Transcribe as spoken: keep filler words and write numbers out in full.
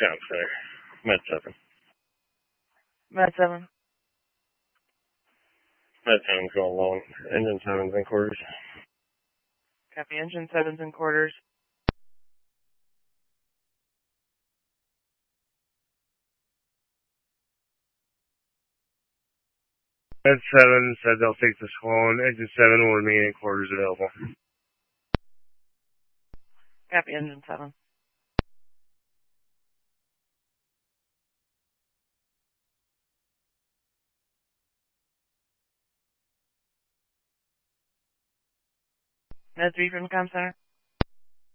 Town Center. Med seven. Med seven. Med seven's going long. Engine seven's in quarters. Copy. Engine seven's in quarters. Med seven said they'll take the Swan. Engine seven will remain in quarters available. Copy. Engine seven. Med three from Com Center.